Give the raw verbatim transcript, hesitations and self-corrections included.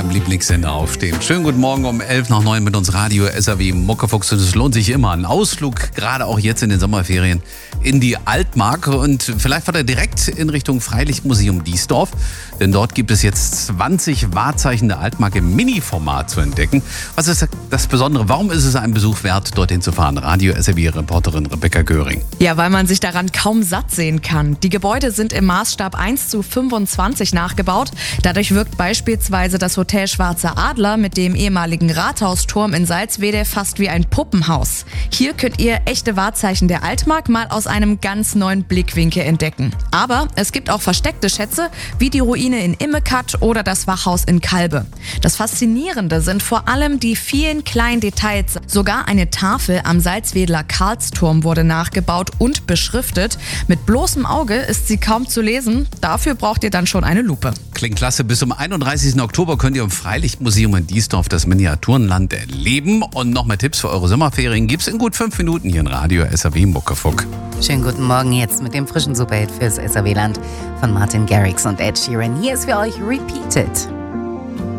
eurem Lieblingssender aufstehen. Schönen guten Morgen um elf nach neun mit uns Radio S R W Muckefuchs. Und es lohnt sich immer. Ein Ausflug, gerade auch jetzt in den Sommerferien, in die Altmark. Und vielleicht fahrt ihr direkt in Richtung Freilichtmuseum Diesdorf. Denn dort gibt es jetzt zwanzig Wahrzeichen der Altmark im Mini-Format zu entdecken. Was ist das Besondere? Warum ist es ein Besuch wert, dorthin zu fahren? Radio S R W-Reporterin Rebecca Göring. Ja, weil man sich daran kaum satt sehen kann. Die Gebäude sind im Maßstab eins zu fünfundzwanzig nachgebaut. Dadurch wirkt beispielsweise das Hotel Schwarzer Adler mit dem ehemaligen Rathausturm in Salzwedel fast wie ein Puppenhaus. Hier könnt ihr echte Wahrzeichen der Altmark mal aus einem ganz neuen Blickwinkel entdecken. Aber es gibt auch versteckte Schätze, wie die Ruine in Immekat oder das Wachhaus in Kalbe. Das Faszinierende sind vor allem die vielen kleinen Details. Sogar eine Tafel am Salzwedler Karlsturm wurde nachgebaut und beschriftet. Mit bloßem Auge ist sie kaum zu lesen. Dafür braucht ihr dann schon eine Lupe. Klingt klasse. Bis zum einunddreißigsten Oktober könnt ihr im Freilichtmuseum in Diesdorf das Miniaturenland erleben. Und noch mehr Tipps für eure Sommerferien gibt's in gut fünf Minuten hier in Radio S R W Muckefuck. Schönen guten Morgen jetzt mit dem frischen Superhit fürs S R W-Land von Martin Garrix und Ed Sheeran. Hier ist für euch Repeated.